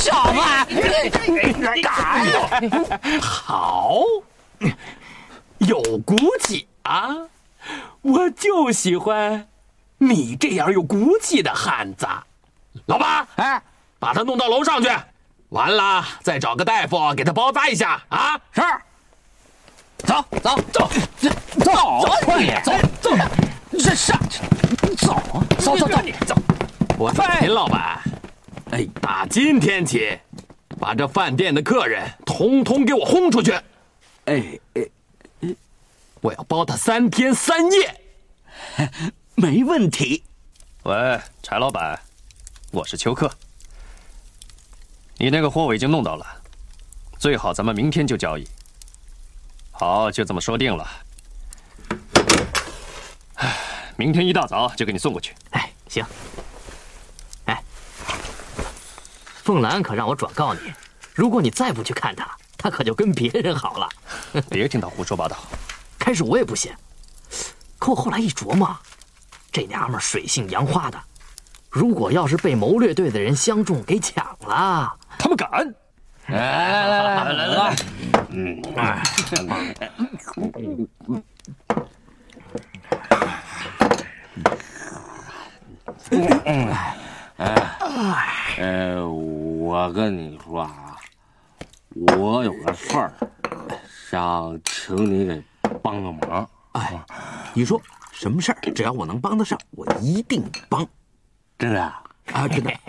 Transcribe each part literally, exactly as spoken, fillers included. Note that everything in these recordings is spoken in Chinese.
小子， 敢！好，有骨气啊！我就喜欢你这样有骨气的汉子。老八，哎，把他弄到楼上去，完了再找个大夫给他包扎一下啊！ 是。走走走走啊！快走走，这上去，走啊！走走走走。 我说秦老板，哎，打今天起，把这饭店的客人统统给我轰出去。哎哎哎，我要包他三天三夜。 没问题。 喂，柴老板，我是邱克。你那个货我已经弄到了，最好咱们明天就交易。好，就这么说定了。唉，明天一大早就给你送过去。 哎，行。哎，凤兰可让我转告你，如果你再不去看他，他可就跟别人好了。 别听他胡说八道。 开始我也不信，可我后来一琢磨，这娘们水性杨花的，如果要是被谋略队的人相中给抢了， 他们敢！ 来来来来来来， 嗯，哎，呃，我跟你说啊，我有个事儿，想请你给帮个忙。 哎，你说什么事儿？只要我能帮得上，我一定帮。 真的啊，真的。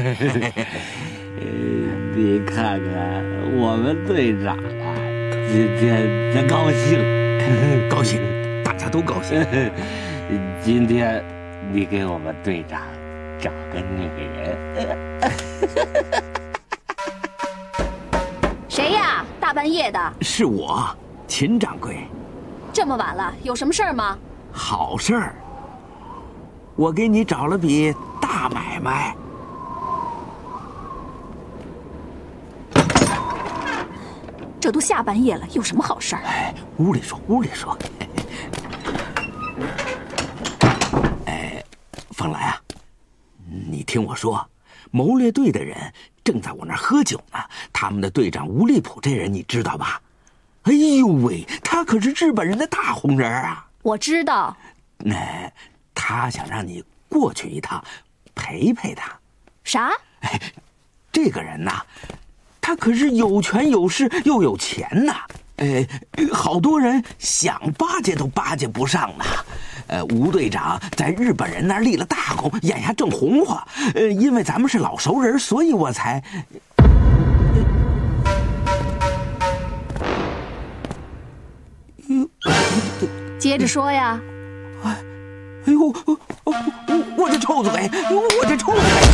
你看看我们队长啊，今天真高兴， 高兴，大家都高兴。 今天你给我们队长找个女人。 谁呀？大半夜的。 是我，秦掌柜。 这么晚了，有什么事儿吗？ 好事儿，我给你找了笔大买卖。 这都下半夜了，有什么好事儿？ 哎，屋里说，屋里说。哎，凤来啊，你听我说，谋略队的人正在我那儿喝酒呢。他们的队长吴立普这人你知道吧？哎呦喂，他可是日本人的大红人啊！ 我知道。 那、哎、他想让你过去一趟，陪陪他。 啥？ 哎，这个人呐，他可是有权有势又有钱呐。呃，好多人想巴结都巴结不上呢。呃，吴队长在日本人那儿立了大功，眼下正红火。呃，因为咱们是老熟人，所以我才。 接着说呀。 哎呦，我我这臭嘴，我这臭嘴。